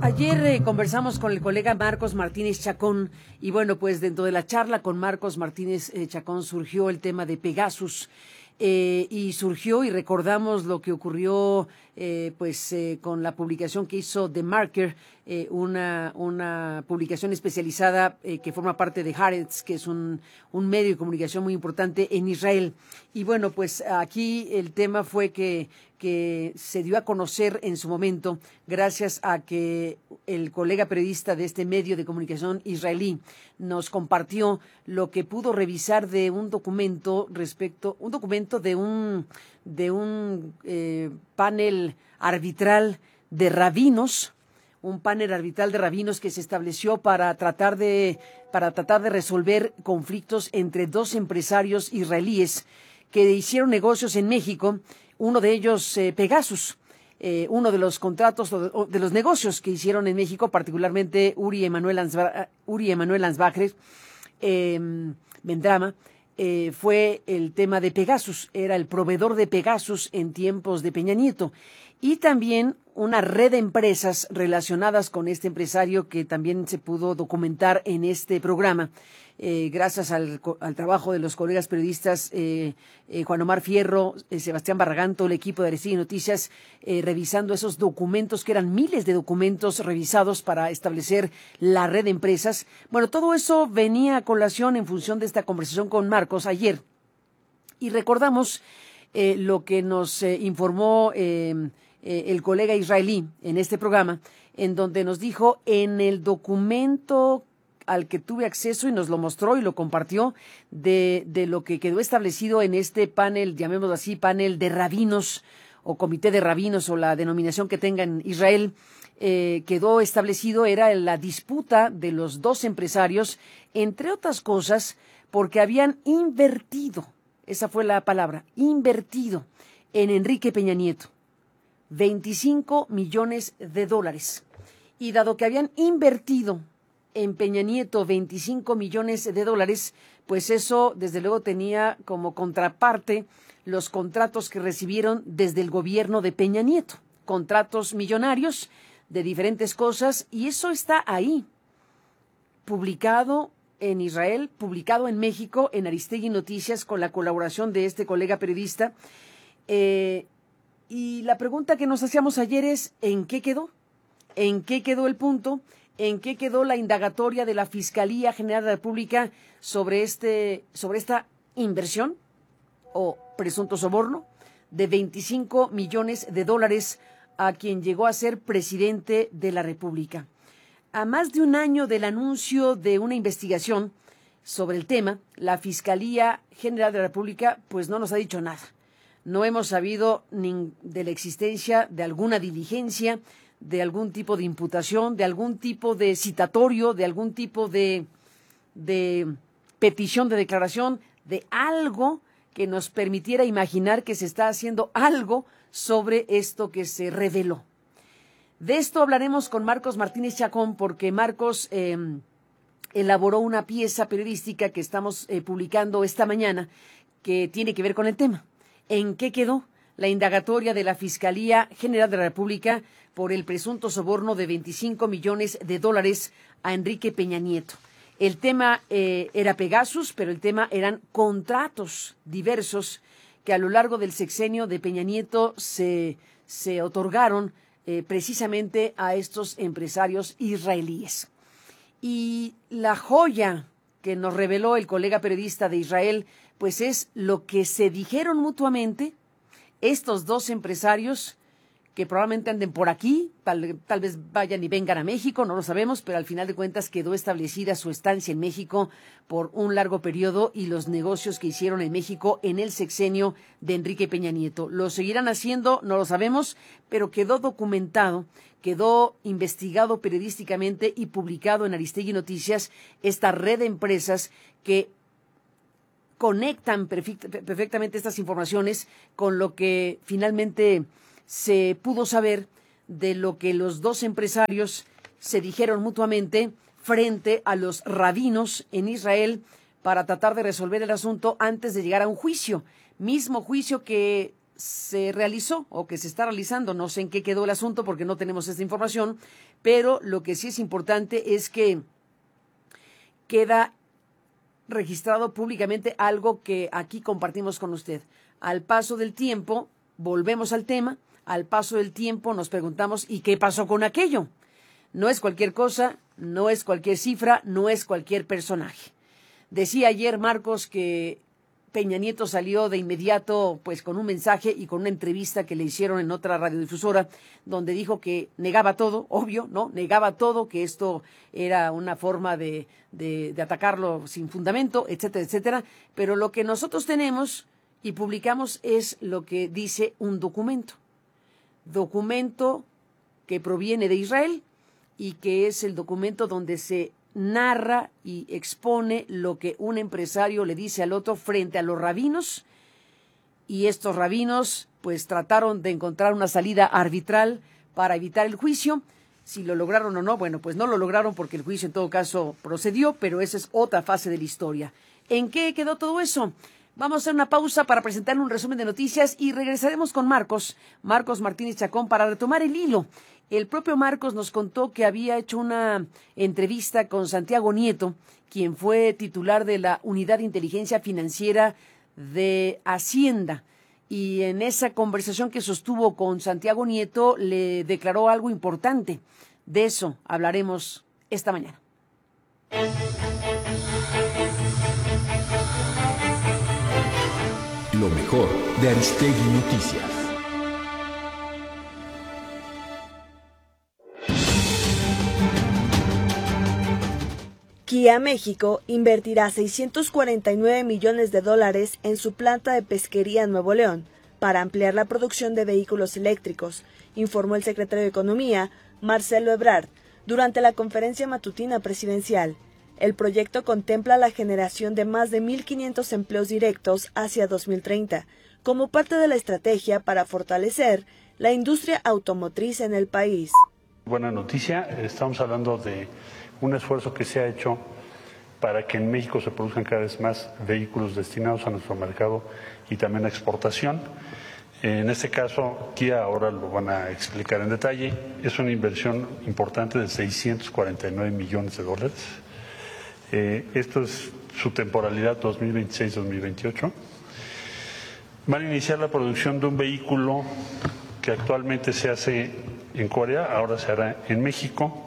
Ayer conversamos con el colega Marcos Martínez Chacón y bueno, pues dentro de la charla con Marcos Martínez Chacón surgió el tema de Pegasus y surgió y recordamos lo que ocurrió con la publicación que hizo The Marker, una publicación especializada que forma parte de Haaretz, que es un medio de comunicación muy importante en Israel. Y bueno, pues aquí el tema fue que se dio a conocer en su momento gracias a que el colega periodista de este medio de comunicación israelí nos compartió lo que pudo revisar de un documento de un panel arbitral de rabinos, que se estableció para tratar de resolver conflictos entre dos empresarios israelíes que hicieron negocios en México. Uno de ellos, Pegasus, uno de los contratos, de los negocios que hicieron en México, particularmente Uri Emanuel Ansbacher, Vendrama, fue el tema de Pegasus. Era el proveedor de Pegasus en tiempos de Peña Nieto. Y también una red de empresas relacionadas con este empresario que también se pudo documentar en este programa. Gracias al trabajo de los colegas periodistas Juan Omar Fierro, Sebastián Barragán, todo el equipo de Aristegui Noticias, revisando esos documentos, que eran miles de documentos revisados para establecer la red de empresas. Bueno, todo eso venía a colación en función de esta conversación con Marcos ayer. Y recordamos lo que nos informó el colega israelí en este programa, en donde nos dijo en el documento al que tuve acceso y nos lo mostró y lo compartió de lo que quedó establecido en este panel, llamémoslo así, panel de rabinos o comité de rabinos o la denominación que tenga en Israel, quedó establecido era la disputa de los dos empresarios, entre otras cosas, porque habían invertido, esa fue la palabra, invertido en Enrique Peña Nieto, $25 millones. Y dado que habían invertido en Peña Nieto $25 millones, pues eso desde luego tenía como contraparte los contratos que recibieron desde el gobierno de Peña Nieto, contratos millonarios de diferentes cosas, y eso está ahí, publicado en Israel, publicado en México, en Aristegui Noticias, con la colaboración de este colega periodista. Y la pregunta que nos hacíamos ayer es, ¿en qué quedó? ¿En qué quedó el punto? ¿En qué quedó la indagatoria de la Fiscalía General de la República sobre esta inversión o presunto soborno de $25 millones a quien llegó a ser presidente de la República? A más de un año del anuncio de una investigación sobre el tema, la Fiscalía General de la República pues no nos ha dicho nada. No hemos sabido ni de la existencia de alguna diligencia, de algún tipo de imputación, de algún tipo de citatorio, de algún tipo de petición de declaración, de algo que nos permitiera imaginar que se está haciendo algo sobre esto que se reveló. De esto hablaremos con Marcos Martínez Chacón, porque Marcos elaboró una pieza periodística que estamos publicando esta mañana que tiene que ver con el tema. ¿En qué quedó la indagatoria de la Fiscalía General de la República por el presunto soborno de $25 millones a Enrique Peña Nieto? El tema era Pegasus, pero el tema eran contratos diversos que a lo largo del sexenio de Peña Nieto se otorgaron precisamente a estos empresarios israelíes. Y la joya que nos reveló el colega periodista de Israel, pues es lo que se dijeron mutuamente estos dos empresarios, que probablemente anden por aquí, tal vez vayan y vengan a México, no lo sabemos, pero al final de cuentas quedó establecida su estancia en México por un largo periodo y los negocios que hicieron en México en el sexenio de Enrique Peña Nieto. ¿Lo seguirán haciendo? No lo sabemos, pero quedó documentado, quedó investigado periodísticamente y publicado en Aristegui Noticias esta red de empresas que conectan perfectamente estas informaciones con lo que finalmente se pudo saber de lo que los dos empresarios se dijeron mutuamente frente a los rabinos en Israel para tratar de resolver el asunto antes de llegar a un juicio, mismo juicio que se realizó o que se está realizando. No sé en qué quedó el asunto porque no tenemos esta información, pero lo que sí es importante es que queda registrado públicamente algo que aquí compartimos con usted. Al paso del tiempo, volvemos al tema, al paso del tiempo nos preguntamos ¿y qué pasó con aquello? No es cualquier cosa, no es cualquier cifra, no es cualquier personaje. Decía ayer Marcos que Peña Nieto salió de inmediato pues con un mensaje y con una entrevista que le hicieron en otra radiodifusora donde dijo que negaba todo, obvio, ¿no? Negaba todo, que esto era una forma de atacarlo sin fundamento, etcétera, etcétera. Pero lo que nosotros tenemos y publicamos es lo que dice un documento. Documento que proviene de Israel y que es el documento donde se narra y expone lo que un empresario le dice al otro frente a los rabinos, y estos rabinos pues trataron de encontrar una salida arbitral para evitar el juicio. Si lo lograron o no, bueno, pues no lo lograron porque el juicio en todo caso procedió, pero esa es otra fase de la historia. ¿En qué quedó todo eso? Vamos a hacer una pausa para presentarle un resumen de noticias y regresaremos con Marcos Martínez Chacón, para retomar el hilo. El propio Marcos nos contó que había hecho una entrevista con Santiago Nieto, quien fue titular de la Unidad de Inteligencia Financiera de Hacienda. Y en esa conversación que sostuvo con Santiago Nieto le declaró algo importante. De eso hablaremos esta mañana. Lo mejor de Aristegui Noticias. Kia México invertirá $649 millones en su planta de pesquería en Nuevo León para ampliar la producción de vehículos eléctricos, informó el secretario de Economía, Marcelo Ebrard, durante la conferencia matutina presidencial. El proyecto contempla la generación de más de 1.500 empleos directos hacia 2030, como parte de la estrategia para fortalecer la industria automotriz en el país. Buena noticia, estamos hablando de un esfuerzo que se ha hecho para que en México se produzcan cada vez más vehículos destinados a nuestro mercado y también a exportación. En este caso, Kia ahora lo van a explicar en detalle, es una inversión importante de $649 millones. Esto es su temporalidad 2026-2028. Van a iniciar la producción de un vehículo que actualmente se hace en Corea, ahora se hará en México.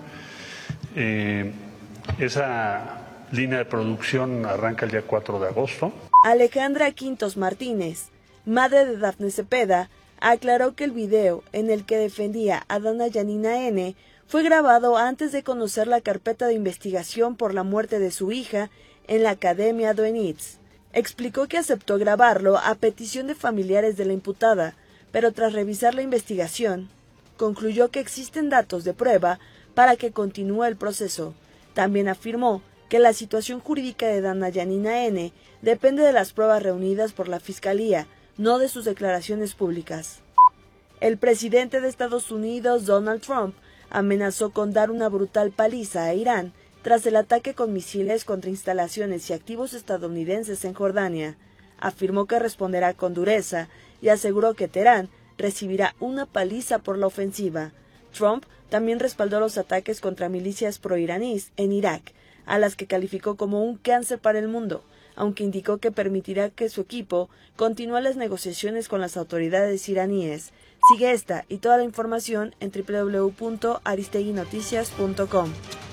Esa línea de producción arranca el día 4 de agosto. Alejandra Quintos Martínez, madre de Dafne Cepeda, aclaró que el video en el que defendía a Dana Yanina N. fue grabado antes de conocer la carpeta de investigación por la muerte de su hija en la Academia Doenitz. Explicó que aceptó grabarlo a petición de familiares de la imputada, pero tras revisar la investigación, concluyó que existen datos de prueba para que continúe el proceso. También afirmó que la situación jurídica de Dana Yanina N. depende de las pruebas reunidas por la Fiscalía, no de sus declaraciones públicas. El presidente de Estados Unidos, Donald Trump, amenazó con dar una brutal paliza a Irán tras el ataque con misiles contra instalaciones y activos estadounidenses en Jordania. Afirmó que responderá con dureza y aseguró que Teherán recibirá una paliza por la ofensiva. Trump también respaldó los ataques contra milicias proiraníes en Irak, a las que calificó como un cáncer para el mundo, aunque indicó que permitirá que su equipo continúe las negociaciones con las autoridades iraníes. Sigue esta y toda la información en www.aristeguinoticias.com.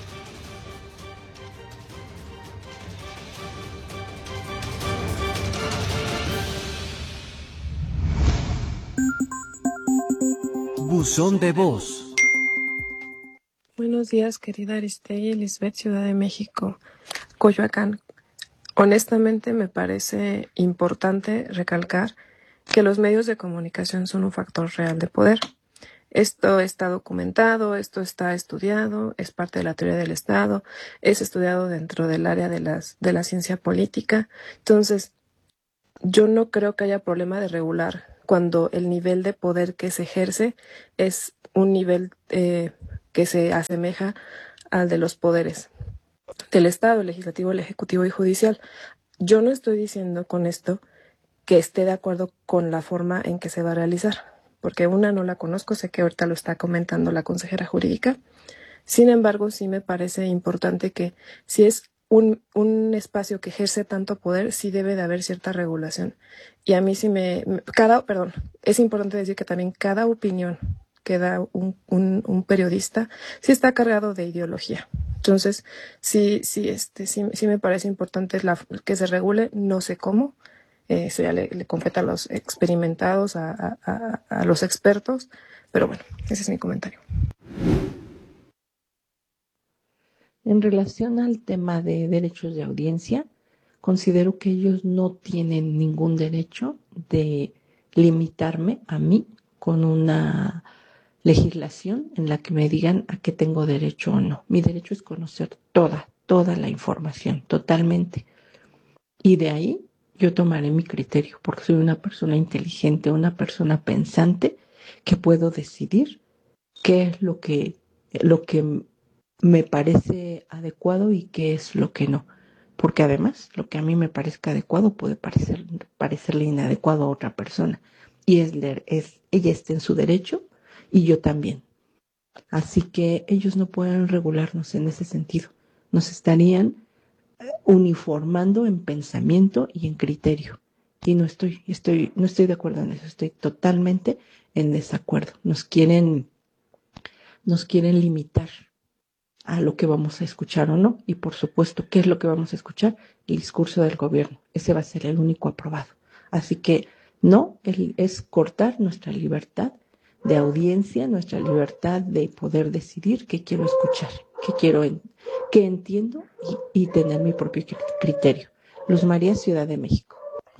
Buzón de voz. Buenos días, querida Aristegui, Lisbeth, Ciudad de México, Coyoacán. Honestamente, me parece importante recalcar que los medios de comunicación son un factor real de poder. Esto está documentado, esto está estudiado, es parte de la teoría del Estado, es estudiado dentro del área de la ciencia política. Entonces, yo no creo que haya problema de regular cuando el nivel de poder que se ejerce es un nivel que se asemeja al de los poderes del Estado, el legislativo, el ejecutivo y judicial. Yo no estoy diciendo con esto que esté de acuerdo con la forma en que se va a realizar, porque una no la conozco, sé que ahorita lo está comentando la consejera jurídica. Sin embargo, sí me parece importante que si es un espacio que ejerce tanto poder, sí debe de haber cierta regulación. Y a mí sí es importante decir que también cada opinión que da un periodista sí está cargado de ideología. Entonces, sí me parece importante que se regule, no sé cómo. Eso ya le compete a los experimentados, a los expertos, pero bueno, ese es mi comentario. En relación al tema de derechos de audiencia, considero que ellos no tienen ningún derecho de limitarme a mí con una legislación en la que me digan a qué tengo derecho o no. Mi derecho es conocer toda la información, totalmente. Y de ahí yo tomaré mi criterio, porque soy una persona inteligente, una persona pensante, que puedo decidir qué es lo que me parece adecuado y qué es lo que no. Porque además, lo que a mí me parezca adecuado puede parecerle inadecuado a otra persona. Y ella está en su derecho y yo también. Así que ellos no pueden regularnos en ese sentido. Nos estarían uniformando en pensamiento y en criterio. Y no estoy de acuerdo en eso. Estoy totalmente en desacuerdo. Nos quieren limitar a lo que vamos a escuchar o no. Y por supuesto, ¿qué es lo que vamos a escuchar? El discurso del gobierno. Ese va a ser el único aprobado. Así que no, es cortar nuestra libertad de audiencia, nuestra libertad de poder decidir qué quiero escuchar, qué entiendo y tener mi propio criterio. Luz María, Ciudad de México.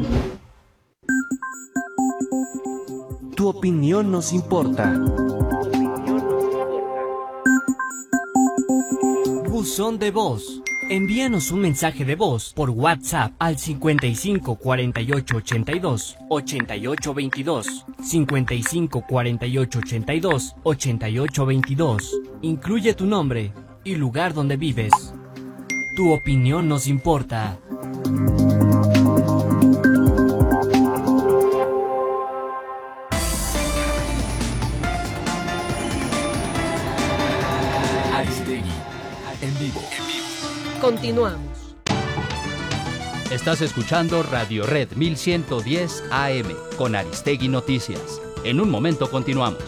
Tu opinión nos importa. Buzón de voz. Envíanos un mensaje de voz por WhatsApp al 55 48 82 88 22. 55 48 82 88 22. Incluye tu nombre y lugar donde vives. Tu opinión nos importa. Aristegui, en vivo. Continuamos. Estás escuchando Radio Red 1110 AM con Aristegui Noticias. En un momento continuamos.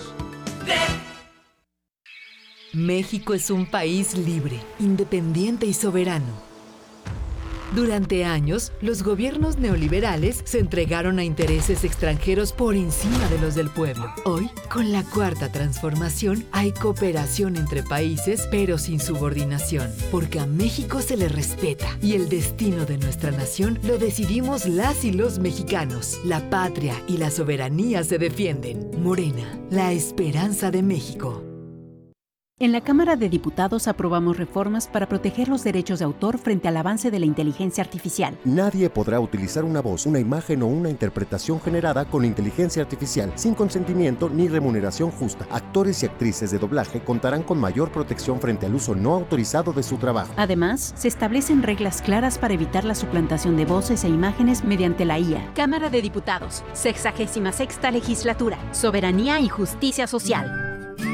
México es un país libre, independiente y soberano. Durante años, los gobiernos neoliberales se entregaron a intereses extranjeros por encima de los del pueblo. Hoy, con la Cuarta Transformación, hay cooperación entre países, pero sin subordinación, porque a México se le respeta y el destino de nuestra nación lo decidimos las y los mexicanos. La patria y la soberanía se defienden. Morena, la esperanza de México. En la Cámara de Diputados aprobamos reformas para proteger los derechos de autor frente al avance de la inteligencia artificial. Nadie podrá utilizar una voz, una imagen o una interpretación generada con inteligencia artificial sin consentimiento ni remuneración justa. Actores y actrices de doblaje contarán con mayor protección frente al uso no autorizado de su trabajo. Además, se establecen reglas claras para evitar la suplantación de voces e imágenes mediante la IA. Cámara de Diputados, 66ª Legislatura, Soberanía y Justicia Social.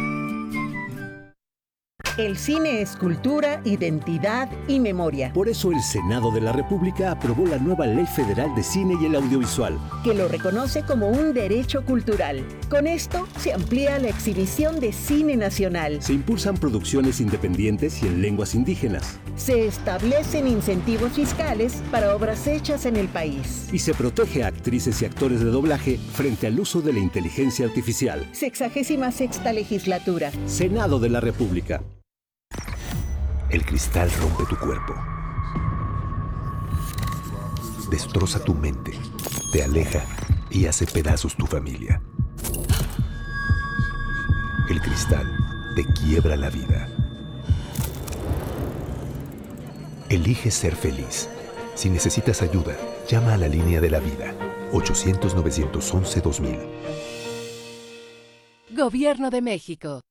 El cine es cultura, identidad y memoria. Por eso el Senado de la República aprobó la nueva Ley Federal de Cine y el Audiovisual, que lo reconoce como un derecho cultural. Con esto se amplía la exhibición de cine nacional. Se impulsan producciones independientes y en lenguas indígenas. Se establecen incentivos fiscales para obras hechas en el país. Y se protege a actrices y actores de doblaje frente al uso de la inteligencia artificial. 66ª Legislatura. Senado de la República. El cristal rompe tu cuerpo, destroza tu mente, te aleja y hace pedazos tu familia. El cristal te quiebra la vida. Elige ser feliz. Si necesitas ayuda, llama a la línea de la vida, 800-911-2000. Gobierno de México.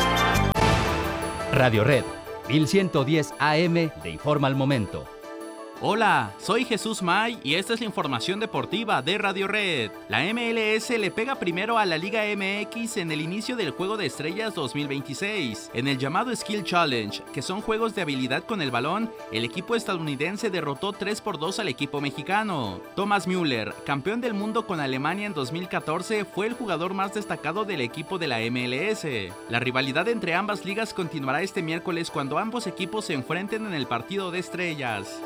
Radio Red 1110 AM le informa al momento. Hola, soy Jesús May y esta es la información deportiva de Radio Red. La MLS le pega primero a la Liga MX en el inicio del Juego de Estrellas 2026. En el llamado Skill Challenge, que son juegos de habilidad con el balón, el equipo estadounidense derrotó 3-2 al equipo mexicano. Thomas Müller, campeón del mundo con Alemania en 2014, fue el jugador más destacado del equipo de la MLS. La rivalidad entre ambas ligas continuará este miércoles cuando ambos equipos se enfrenten en el partido de estrellas.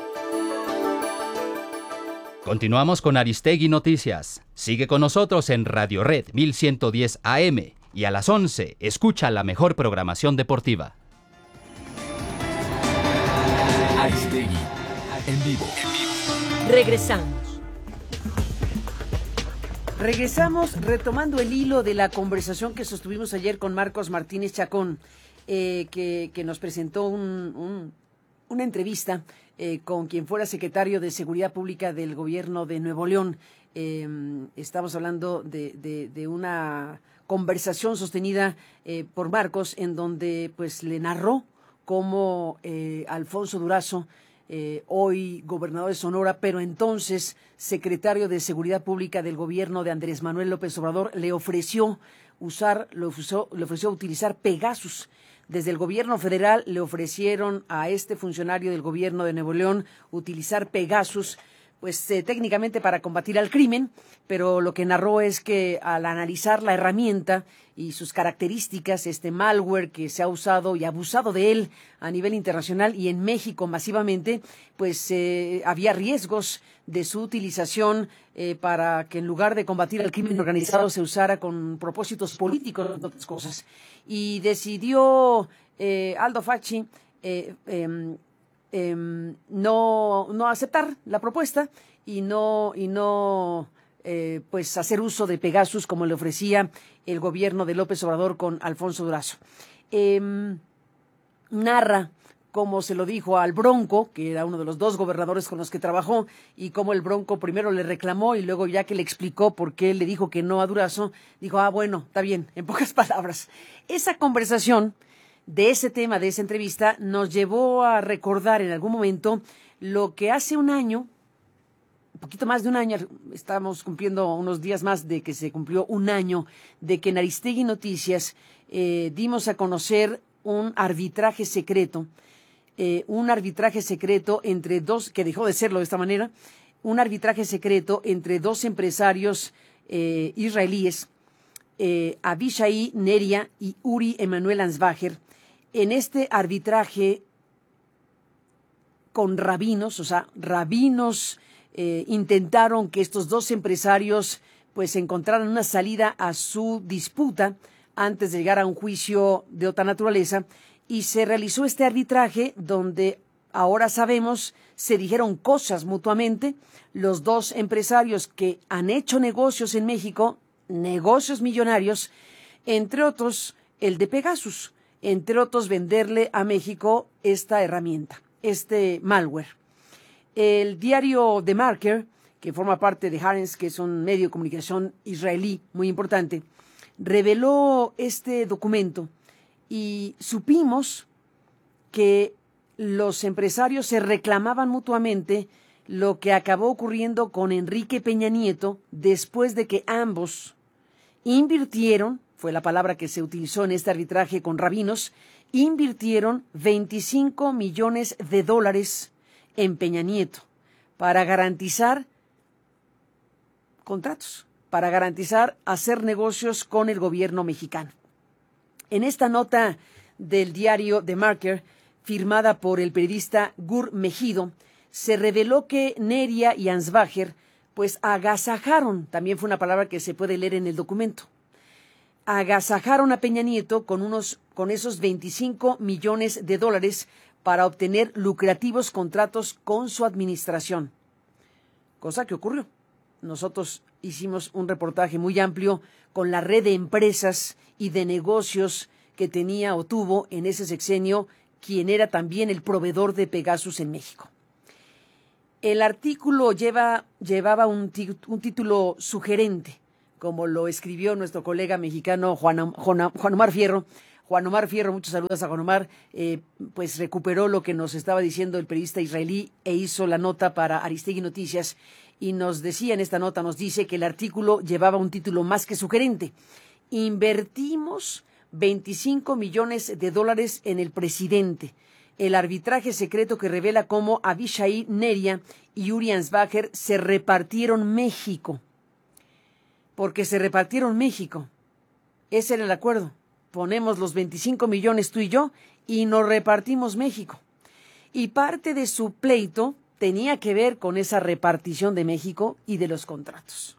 Continuamos con Aristegui Noticias. Sigue con nosotros en Radio Red 1110 AM y a las 11 escucha la mejor programación deportiva. Aristegui, en vivo. Regresamos retomando el hilo de la conversación que sostuvimos ayer con Marcos Martínez Chacón, que nos presentó una entrevista con quien fuera secretario de Seguridad Pública del gobierno de Nuevo León. Estamos hablando de una conversación sostenida por Marcos, en donde pues le narró cómo Alfonso Durazo, hoy gobernador de Sonora, pero entonces secretario de Seguridad Pública del gobierno de Andrés Manuel López Obrador, le ofreció utilizar Pegasus. Desde el gobierno federal le ofrecieron a este funcionario del gobierno de Nuevo León utilizar Pegasus, pues técnicamente para combatir al crimen, pero lo que narró es que al analizar la herramienta y sus características, este malware que se ha usado y abusado de él a nivel internacional y en México masivamente, pues había riesgos de su utilización para que en lugar de combatir al crimen organizado se usara con propósitos políticos, entre otras cosas. Y decidió Aldo Facci no aceptar la propuesta y no pues hacer uso de Pegasus como le ofrecía el gobierno de López Obrador con Alfonso Durazo. Narra cómo se lo dijo al Bronco, que era uno de los dos gobernadores con los que trabajó, y cómo el Bronco primero le reclamó y luego ya que le explicó por qué le dijo que no a Durazo, dijo, bueno, está bien, en pocas palabras. Esa conversación de ese tema, de esa entrevista, nos llevó a recordar en algún momento lo que hace un año, un poquito más de un año, estamos cumpliendo unos días más de que se cumplió un año de que en Aristegui Noticias dimos a conocer un arbitraje secreto entre dos, que dejó de serlo de esta manera, un arbitraje secreto entre dos empresarios israelíes, Avishai Neria y Uri Emanuel Ansbacher. En este arbitraje con rabinos, intentaron que estos dos empresarios pues encontraran una salida a su disputa antes de llegar a un juicio de otra naturaleza, y se realizó este arbitraje donde ahora sabemos se dijeron cosas mutuamente. Los dos empresarios que han hecho negocios en México, negocios millonarios, entre otros el de Pegasus, entre otros venderle a México esta herramienta, este malware. El diario The Marker, que forma parte de Haaretz, que es un medio de comunicación israelí muy importante, reveló este documento y supimos que los empresarios se reclamaban mutuamente, lo que acabó ocurriendo con Enrique Peña Nieto después de que ambos invirtieron, fue la palabra que se utilizó en este arbitraje con rabinos, invirtieron $25 millones en Peña Nieto para garantizar contratos, para garantizar hacer negocios con el gobierno mexicano. En esta nota del diario The Marker, firmada por el periodista Gur Mejido, se reveló que Neria y Ansbacher pues agasajaron, también fue una palabra que se puede leer en el documento, agasajaron a Peña Nieto con esos $25 millones para obtener lucrativos contratos con su administración, cosa que ocurrió. Nosotros hicimos un reportaje muy amplio con la red de empresas y de negocios que tenía o tuvo en ese sexenio quien era también el proveedor de Pegasus en México. El artículo llevaba un título sugerente, como lo escribió nuestro colega mexicano Juan Omar Fierro, Juan Omar Fierro, muchos saludos a Juan Omar, pues recuperó lo que nos estaba diciendo el periodista israelí e hizo la nota para Aristegui Noticias y nos decía en esta nota, nos dice que el artículo llevaba un título más que sugerente. Invertimos $25 millones en el presidente. El arbitraje secreto que revela cómo Avishai Neria y Uri Ansbacher se repartieron México. Porque se repartieron México. Ese era el acuerdo. Ponemos los 25 millones tú y yo y nos repartimos México. Y parte de su pleito tenía que ver con esa repartición de México y de los contratos.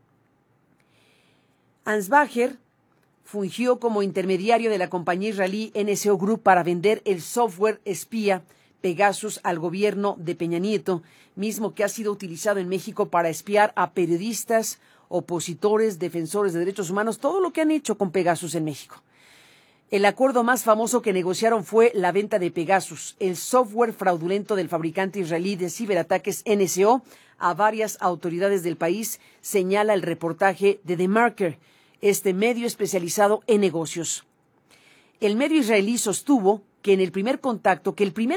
Ansbacher fungió como intermediario de la compañía israelí NSO Group para vender el software espía Pegasus al gobierno de Peña Nieto, mismo que ha sido utilizado en México para espiar a periodistas, opositores, defensores de derechos humanos, todo lo que han hecho con Pegasus en México. El acuerdo más famoso que negociaron fue la venta de Pegasus, el software fraudulento del fabricante israelí de ciberataques NSO, a varias autoridades del país, señala el reportaje de The Marker, este medio especializado en negocios. El medio israelí sostuvo que el primer contacto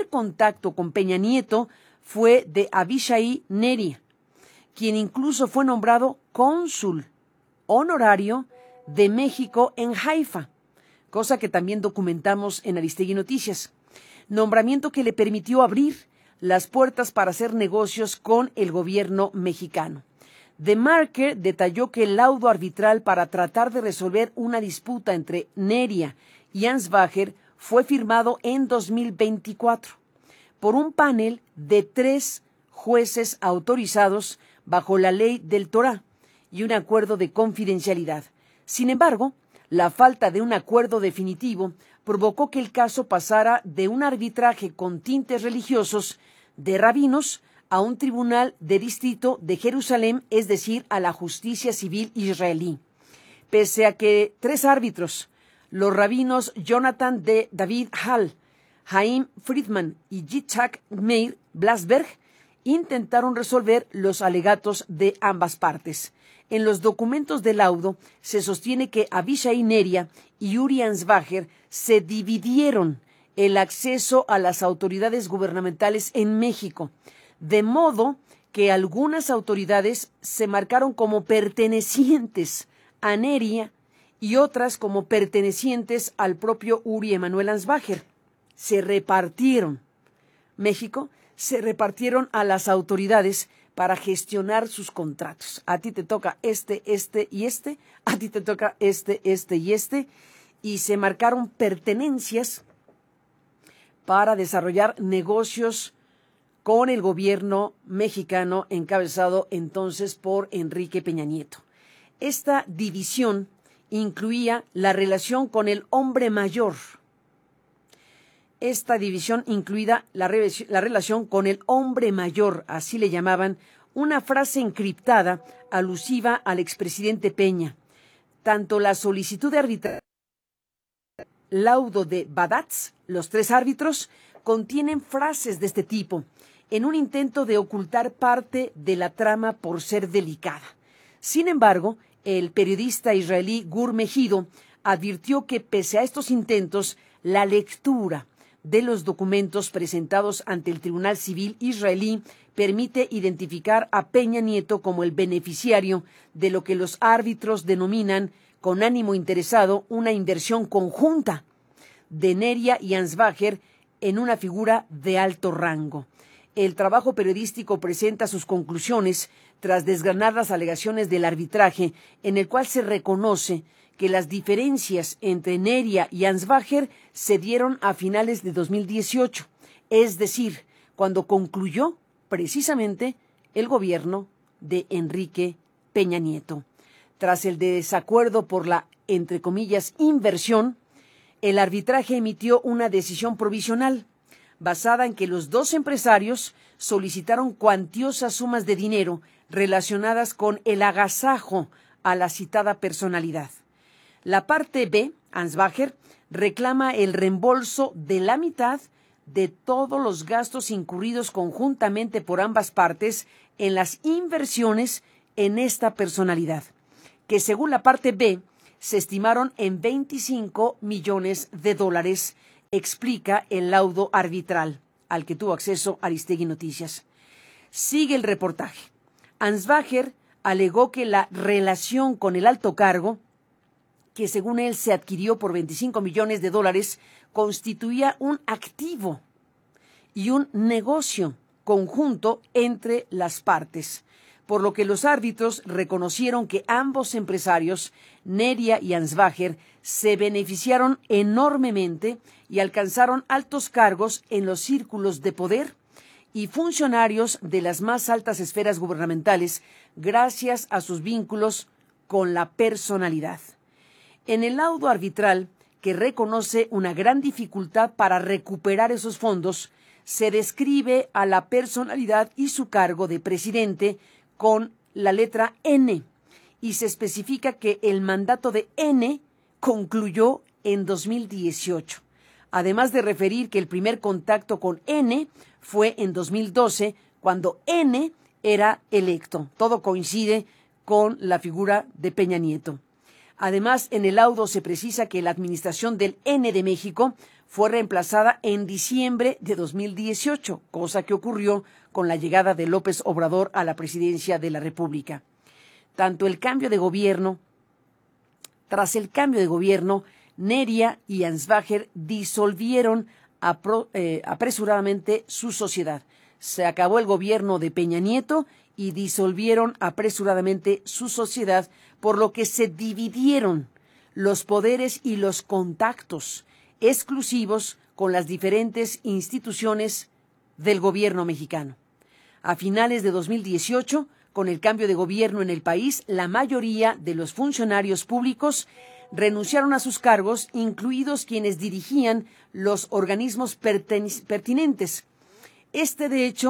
con Peña Nieto fue de Avishai Neria, quien incluso fue nombrado cónsul honorario de México en Haifa, cosa que también documentamos en Aristegui Noticias, nombramiento que le permitió abrir las puertas para hacer negocios con el gobierno mexicano. The Marker detalló que el laudo arbitral para tratar de resolver una disputa entre Neria y Ansbacher fue firmado en 2024 por un panel de 3 jueces autorizados bajo la ley del Torá y un acuerdo de confidencialidad. Sin embargo, la falta de un acuerdo definitivo provocó que el caso pasara de un arbitraje con tintes religiosos de rabinos a un tribunal de distrito de Jerusalén, es decir, a la justicia civil israelí. Pese a que 3 árbitros, los rabinos Jonathan de David Hall, Haim Friedman y Yitzhak Meir Blasberg, intentaron resolver los alegatos de ambas partes. En los documentos del laudo se sostiene que Avishai Neria y Uri Ansbacher se dividieron el acceso a las autoridades gubernamentales en México, de modo que algunas autoridades se marcaron como pertenecientes a Neria y otras como pertenecientes al propio Uri Emanuel Ansbacher. Se repartieron. México se repartieron a las autoridades para gestionar sus contratos. A ti te toca este y este, a ti te toca este y este, y se marcaron pertenencias para desarrollar negocios con el gobierno mexicano encabezado entonces por Enrique Peña Nieto. Esta división incluía la relación con el hombre mayor. Esta división incluida la relación con el hombre mayor, así le llamaban, una frase encriptada alusiva al expresidente Peña. Tanto la solicitud de arbitraje, laudo de Badatz, los 3 árbitros, contienen frases de este tipo, en un intento de ocultar parte de la trama por ser delicada. Sin embargo, el periodista israelí Gur Mejido advirtió que pese a estos intentos, la lectura de los documentos presentados ante el Tribunal Civil israelí permite identificar a Peña Nieto como el beneficiario de lo que los árbitros denominan, con ánimo interesado, una inversión conjunta de Neria y Ansbacher en una figura de alto rango. El trabajo periodístico presenta sus conclusiones tras desgranar las alegaciones del arbitraje, en el cual se reconoce que las diferencias entre Neria y Ansbacher se dieron a finales de 2018, es decir, cuando concluyó precisamente el gobierno de Enrique Peña Nieto. Tras el desacuerdo por la, entre comillas, inversión, el arbitraje emitió una decisión provisional basada en que los 2 empresarios solicitaron cuantiosas sumas de dinero relacionadas con el agasajo a la citada personalidad. La parte B, Ansbacher, reclama el reembolso de la mitad de todos los gastos incurridos conjuntamente por ambas partes en las inversiones en esta personalidad, que según la parte B se estimaron en $25 millones, explica el laudo arbitral al que tuvo acceso Aristegui Noticias. Sigue el reportaje. Ansbacher alegó que la relación con el alto cargo, que según él se adquirió por $25 millones, constituía un activo y un negocio conjunto entre las partes, por lo que los árbitros reconocieron que ambos empresarios, Neria y Ansbacher, se beneficiaron enormemente y alcanzaron altos cargos en los círculos de poder y funcionarios de las más altas esferas gubernamentales gracias a sus vínculos con la personalidad. En el laudo arbitral, que reconoce una gran dificultad para recuperar esos fondos, se describe a la personalidad y su cargo de presidente con la letra N y se especifica que el mandato de N concluyó en 2018, además de referir que el primer contacto con N fue en 2012, cuando N era electo. Todo coincide con la figura de Peña Nieto. Además, en el laudo se precisa que la administración del N de México fue reemplazada en diciembre de 2018, cosa que ocurrió con la llegada de López Obrador a la presidencia de la República. Tras el cambio de gobierno, Neria y Ansbacher disolvieron apresuradamente su sociedad. Se acabó el gobierno de Peña Nieto y disolvieron apresuradamente su sociedad, por lo que se dividieron los poderes y los contactos exclusivos con las diferentes instituciones del gobierno mexicano. A finales de 2018, con el cambio de gobierno en el país, la mayoría de los funcionarios públicos renunciaron a sus cargos, incluidos quienes dirigían los organismos pertinentes. Este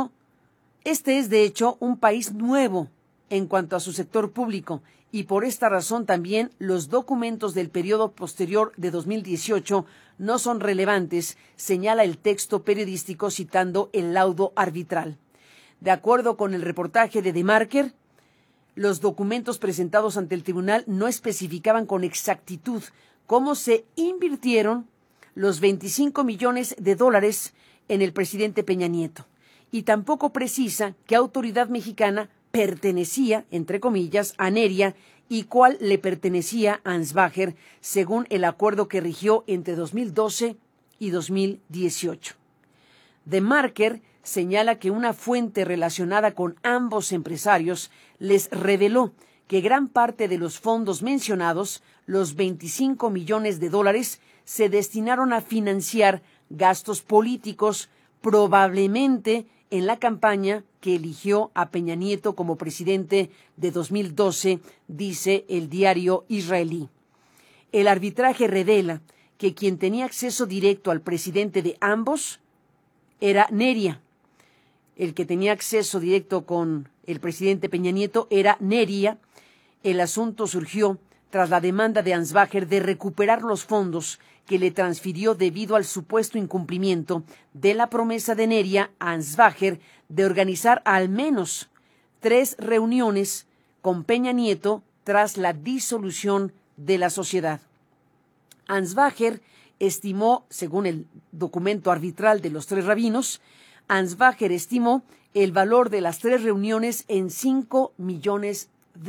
es, de hecho, un país nuevo en cuanto a su sector público, y por esta razón también los documentos del periodo posterior de 2018 no son relevantes, señala el texto periodístico citando el laudo arbitral. De acuerdo con el reportaje de DeMarker, los documentos presentados ante el tribunal no especificaban con exactitud cómo se invirtieron los $25 millones en el presidente Peña Nieto, y tampoco precisa qué autoridad mexicana pertenecía, entre comillas, a Neria y cuál le pertenecía a Ansbacher, según el acuerdo que rigió entre 2012 y 2018. DeMarker señala que una fuente relacionada con ambos empresarios les reveló que gran parte de los fondos mencionados, los $25 millones, se destinaron a financiar gastos políticos, probablemente en la campaña que eligió a Peña Nieto como presidente de 2012, dice el diario israelí. El arbitraje revela que quien tenía acceso directo al presidente de ambos era Neria. El que tenía acceso directo con el presidente Peña Nieto era Neria. El asunto surgió tras la demanda de Ansbacher de recuperar los fondos que le transfirió debido al supuesto incumplimiento de la promesa de Neria a Ansbacher de organizar al menos 3 reuniones con Peña Nieto tras la disolución de la sociedad. Ansbacher estimó, según el documento arbitral de los 3 rabinos, Ansbacher estimó el valor de las 3 reuniones en $5 millones.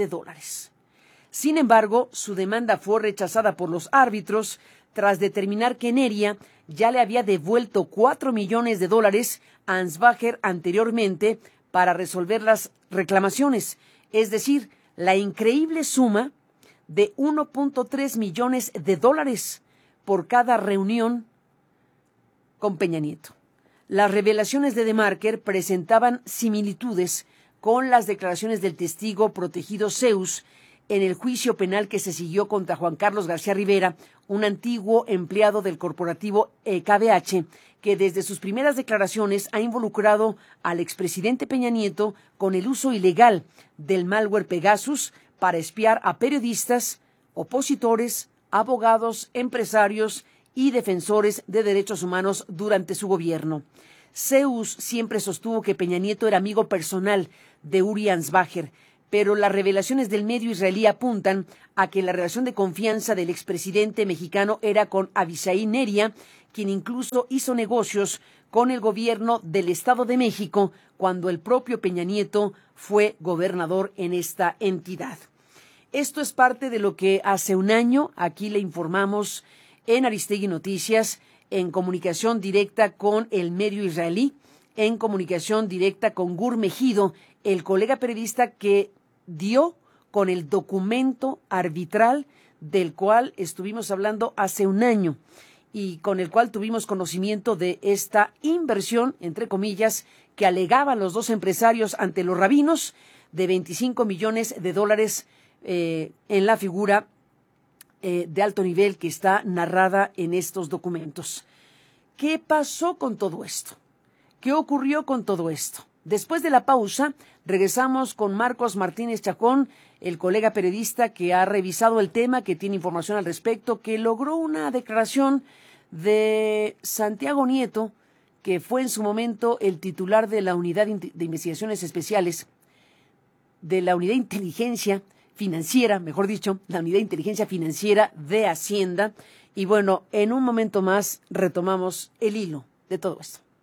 Sin embargo, su demanda fue rechazada por los árbitros tras determinar que Neria ya le había devuelto $4 millones a Ansbacher anteriormente para resolver las reclamaciones, es decir, la increíble suma de $1.3 millones por cada reunión con Peña Nieto. Las revelaciones de DeMarker presentaban similitudes con las declaraciones del testigo protegido Zeus en el juicio penal que se siguió contra Juan Carlos García Rivera, un antiguo empleado del corporativo KBH, que desde sus primeras declaraciones ha involucrado al expresidente Peña Nieto con el uso ilegal del malware Pegasus para espiar a periodistas, opositores, abogados, empresarios y defensores de derechos humanos durante su gobierno. Zeus siempre sostuvo que Peña Nieto era amigo personal de Uri Ansbacher, pero las revelaciones del medio israelí apuntan a que la relación de confianza del expresidente mexicano era con Avisaí Neria, quien incluso hizo negocios con el gobierno del Estado de México cuando el propio Peña Nieto fue gobernador en esta entidad. Esto es parte de lo que hace un año aquí le informamos en Aristegui Noticias, en comunicación directa con el medio israelí, en comunicación directa con Gur Mejido, el colega periodista que dio con el documento arbitral del cual estuvimos hablando hace un año y con el cual tuvimos conocimiento de esta inversión, entre comillas, que alegaban los dos empresarios ante los rabinos de $25 millones en la figura de alto nivel que está narrada en estos documentos. ¿Qué pasó con todo esto? ¿Qué ocurrió con todo esto? Después de la pausa, regresamos con Marcos Martínez Chacón, el colega periodista que ha revisado el tema, que tiene información al respecto, que logró una declaración de Santiago Nieto, que fue en su momento el titular de la Unidad de Investigaciones Especiales, de la Unidad de Inteligencia Financiera, mejor dicho, la Unidad de Inteligencia Financiera de Hacienda. Y bueno, en un momento más retomamos el hilo de todo esto.